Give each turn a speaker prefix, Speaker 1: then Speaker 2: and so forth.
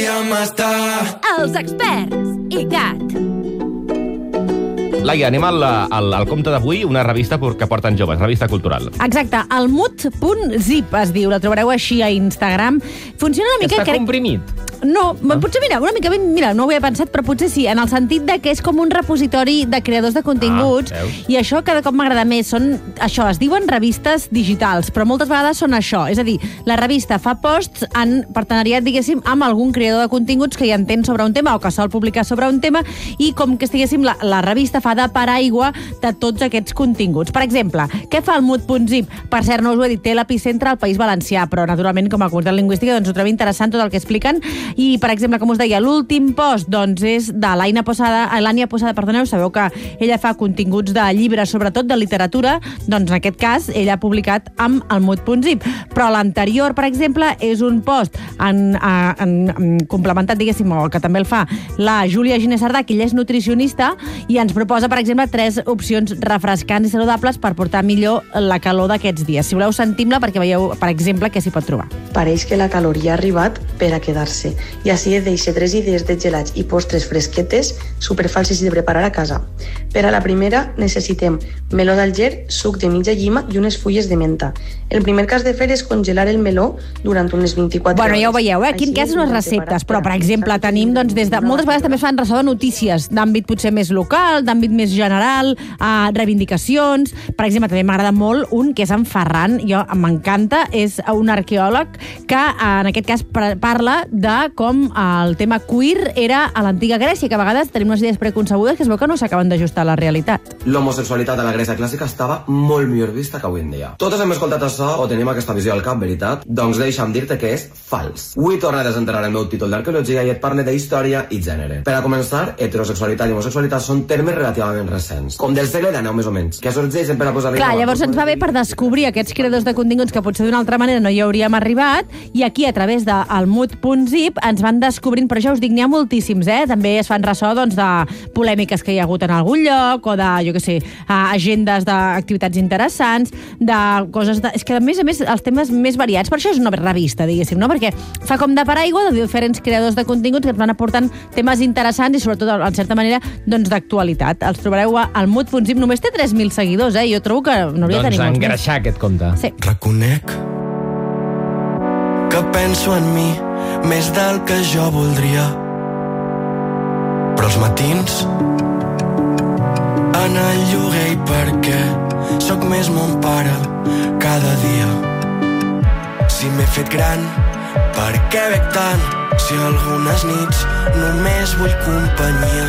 Speaker 1: podríem estar.
Speaker 2: Els experts ICAT.
Speaker 3: Laia, anem al compte d'avui, una revista que porten joves, revista cultural.
Speaker 4: Exacte, el mood.zip es diu, la trobareu així a Instagram. Funciona una mica...
Speaker 3: Està comprimit?
Speaker 4: No, potser, mira, una mica, no ho havia pensat, però potser sí, en el sentit de que és com un repositori de creadors de continguts, i això cada cop m'agrada més. Són, això, es diuen revistes digitals, però moltes vegades són això, és a dir, la revista fa posts en partenariat, diguéssim, amb algun creador de continguts que hi entén sobre un tema o que sol publicar sobre un tema, i com que estiguéssim, la revista fa de paraigua de tots aquests continguts. Per exemple, què fa el mood.zip? Per cert, no us ho he dit, té l'epicentre al País Valencià, però naturalment, com a comunitat lingüística, doncs ho trobo interessant tot el que expliquen. I, per exemple, com us deia, l'últim post doncs, és de l'Ània Posada, perdoneu, sabeu que ella fa continguts de llibres, sobretot de literatura, doncs en aquest cas ella ha publicat amb el mood.zip. Però l'anterior, per exemple, és un post complementat, diguéssim, o que també el fa la Júlia Giner Sardà, que ella és nutricionista, i ens proposa, per exemple, 3 opcions refrescants i saludables per portar millor la calor d'aquests dies. Si voleu, sentim-la perquè veieu, per exemple, què s'hi pot trobar.
Speaker 5: Pareix que la caloria ha arribat per a quedar-se, i així et deixa 3 idees de gelats i postres fresquetes superfàcils de preparar a casa. Per a la primera necessitem meló d'Alger, suc de mitja llima i unes fulles de menta. El primer que has de fer és congelar el meló durant unes 24 hores.
Speaker 4: Bueno, ja ho veieu, aquí en cas unes receptes, però, per exemple, tenim, doncs, des de... Moltes vegades també es fan ressò de notícies, d'àmbit potser més local, d'àmbit més general, reivindicacions. Per exemple, també m'agrada molt un que és en Ferran, jo m'encanta, és un arqueòleg que, en aquest cas, parla de com el tema queer era a l'antiga Grècia, que a vegades tenim unes idees preconcebudes que es veu que no s'acaben d'ajustar a la realitat.
Speaker 6: L'homosexualitat a la Grècia clàssica estava molt millor vista que avui en dia. Totes hem escoltat això o tenim aquesta visió al cap, veritat? Doncs deixa'm dir-te que és fals. Avui torno a desenterrar el meu títol d'arqueologia i et parle d'història i gènere. Per a començar, heterosexualitat i homosexualitat són termes relativament recents, com del segle XIX més o menys, que sorgeixen per a posar-li...
Speaker 4: Clar, llavors ens va bé per descobrir aquests creadors de continguts que potser d'una altra manera no hi hauríem arribat, i aquí, a través del mood.zip, ens van descobrint, però ja us dic, n'hi ha moltíssims, També es fan ressò, doncs, de polèmiques que hi ha hagut en algun lloc, o de, jo què sé, agendes d'activitats interessants, de coses... És que, a més, els temes més variats, per això és una revista, diguéssim, no? Perquè fa com de paraigua de diferents creadors de continguts que ens van aportant temes interessants i, sobretot, en certa manera, doncs, d'actualitat. Els trobareu al mood.zip. Només té 3.000 seguidors, Jo trobo que no hauria de tenir molts més.
Speaker 3: Doncs engreixar aquest compte.
Speaker 4: Sí.
Speaker 1: Reconec que penso en mi més del que jo voldria, però els matins en el lloguer i perquè sóc més mon pare cada dia. Si m'he fet gran, per què bec tant? Si algunes nits només vull companyia.